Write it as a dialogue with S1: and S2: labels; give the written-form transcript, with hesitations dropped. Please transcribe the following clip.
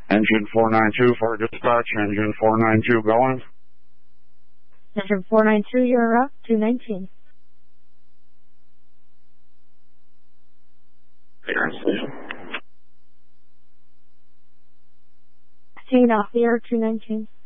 S1: Engine 492 for dispatch. Engine 492 going.
S2: Engine 492, you're up. 219. Staying off the air, 219.